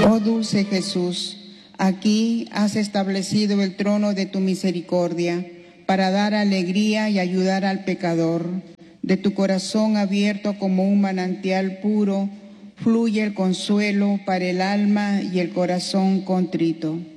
Oh dulce Jesús, aquí has establecido el trono de tu misericordia para dar alegría y ayudar al pecador. De tu corazón abierto como un manantial puro, fluye el consuelo para el alma y el corazón contrito.